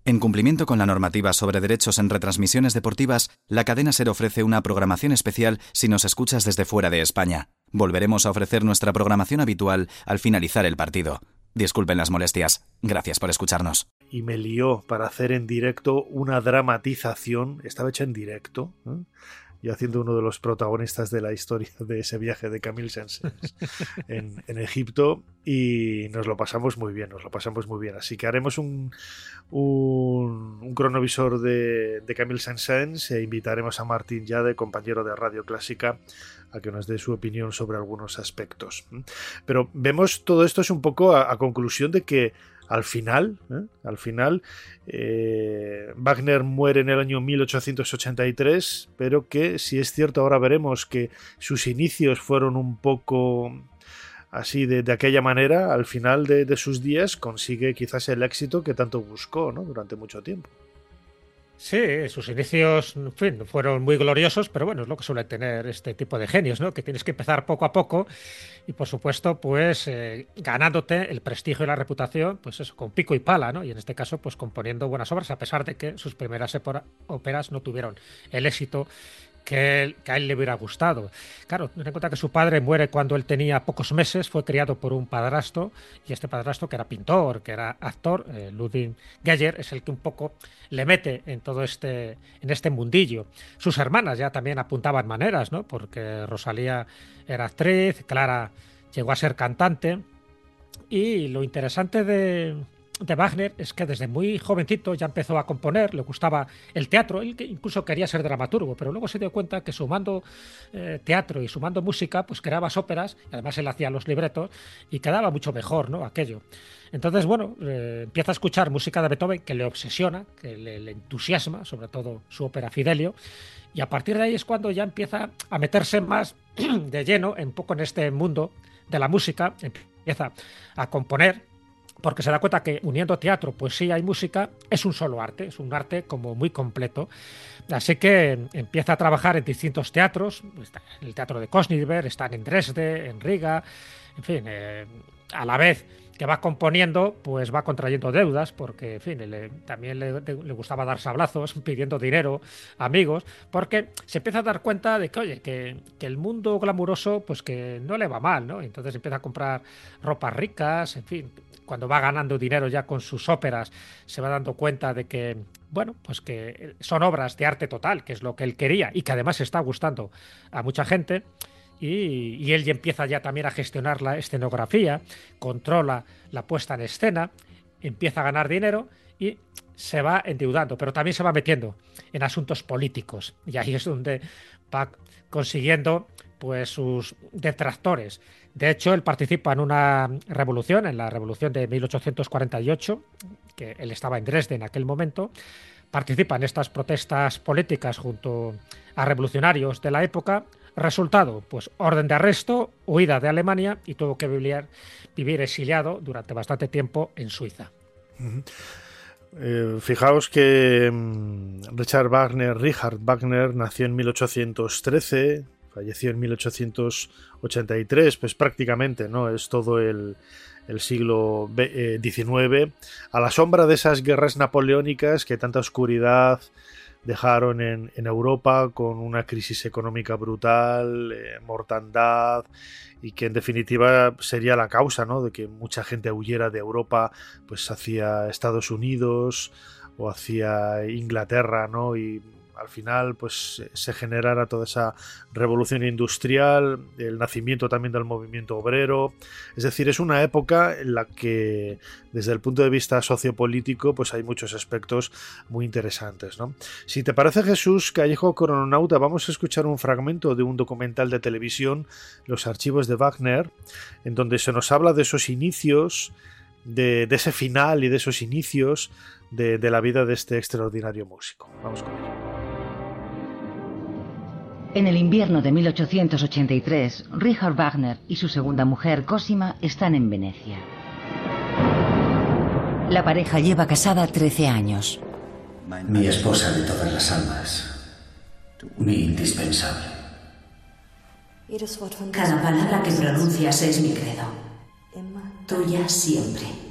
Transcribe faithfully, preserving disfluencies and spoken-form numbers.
En cumplimiento con la normativa sobre derechos en retransmisiones deportivas, la cadena SER ofrece una programación especial si nos escuchas desde fuera de España. Volveremos a ofrecer nuestra programación habitual al finalizar el partido. Disculpen las molestias. Gracias por escucharnos. Y me lió para hacer en directo una dramatización. Estaba hecha en directo, ¿eh? Yo haciendo uno de los protagonistas de la historia de ese viaje de Camille Saint-Saëns en, en Egipto, y nos lo pasamos muy bien, nos lo pasamos muy bien. Así que haremos un, un, un cronovisor de, de Camille Saint-Saëns e invitaremos a Martín Llade, compañero de Radio Clásica, a que nos dé su opinión sobre algunos aspectos. Pero vemos todo esto es un poco a, a conclusión de que al final, ¿eh? al final eh, Wagner muere en el año mil ochocientos ochenta y tres, pero que, si es cierto, ahora veremos que sus inicios fueron un poco así de, de aquella manera, al final de, de sus días consigue quizás el éxito que tanto buscó, ¿no? Durante mucho tiempo. Sí, sus inicios, en fin, fueron muy gloriosos, pero bueno, es lo que suele tener este tipo de genios, ¿no? Que tienes que empezar poco a poco y, por supuesto, pues eh, ganándote el prestigio y la reputación, pues eso, con pico y pala, ¿no? Y en este caso, pues componiendo buenas obras, a pesar de que sus primeras óperas no tuvieron el éxito que, él, que a él le hubiera gustado. Claro, ten en cuenta que su padre muere cuando él tenía pocos meses, fue criado por un padrastro, y este padrastro, que era pintor, que era actor, eh, Ludwig Geyer, es el que un poco le mete en todo este, en este mundillo. Sus hermanas ya también apuntaban maneras, ¿no? Porque Rosalía era actriz, Clara llegó a ser cantante, y lo interesante de... de Wagner es que desde muy jovencito ya empezó a componer, le gustaba el teatro, él incluso quería ser dramaturgo, pero luego se dio cuenta que sumando eh, teatro y sumando música, pues creaba óperas, y además él hacía los libretos y quedaba mucho mejor, ¿no? Aquello. Entonces, bueno, eh, empieza a escuchar música de Beethoven que le obsesiona, que le, le entusiasma, sobre todo su ópera Fidelio, y a partir de ahí es cuando ya empieza a meterse más de lleno un poco en este mundo de la música, empieza a componer, porque se da cuenta que uniendo teatro, poesía y música es un solo arte, es un arte como muy completo. Así que empieza a trabajar en distintos teatros, está en el teatro de Königsberg, están en Dresde, en Riga, en fin, eh, a la vez que va componiendo, pues va contrayendo deudas, porque en fin, le, también le, le gustaba dar sablazos, pidiendo dinero a amigos, porque se empieza a dar cuenta de que, oye, que, que el mundo glamuroso, pues que no le va mal, ¿no? Entonces empieza a comprar ropas ricas, en fin, cuando va ganando dinero ya con sus óperas, se va dando cuenta de que, bueno, pues que son obras de arte total, que es lo que él quería, y que además está gustando a mucha gente. Y, y él ya empieza ya también a gestionar la escenografía, controla la puesta en escena, empieza a ganar dinero y se va endeudando, pero también se va metiendo en asuntos políticos, y ahí es donde va consiguiendo pues sus detractores. De hecho, él participa en una revolución, en la revolución de mil ochocientos cuarenta y ocho, que él estaba en Dresde en aquel momento, participa en estas protestas políticas junto a revolucionarios de la época. Resultado, pues orden de arresto, huida de Alemania, y tuvo que vivir, vivir exiliado durante bastante tiempo en Suiza. Uh-huh. Eh, fijaos que um, Richard Wagner, Richard Wagner nació en mil ochocientos trece, falleció en mil ochocientos ochenta y tres, pues prácticamente, ¿no? Es todo el, el siglo diecinueve, a la sombra de esas guerras napoleónicas que tanta oscuridad dejaron en, en Europa, con una crisis económica brutal, eh, mortandad, y que en definitiva sería la causa, ¿no?, de que mucha gente huyera de Europa pues hacia Estados Unidos o hacia Inglaterra, ¿no? Y al final pues se generara toda esa revolución industrial, el nacimiento también del movimiento obrero. Es decir, es una época en la que desde el punto de vista sociopolítico pues hay muchos aspectos muy interesantes, ¿no? Si te parece, Jesús Callejo Crononauta, vamos a escuchar un fragmento de un documental de televisión, Los archivos de Wagner, en donde se nos habla de esos inicios, de, de ese final y de esos inicios de, de la vida de este extraordinario músico. Vamos con ello. En el invierno de mil ochocientos ochenta y tres, Richard Wagner y su segunda mujer, Cosima, están en Venecia. La pareja lleva casada trece años. Mi esposa de todas las almas. Mi indispensable. Cada palabra que pronuncias es mi credo. Tuya siempre.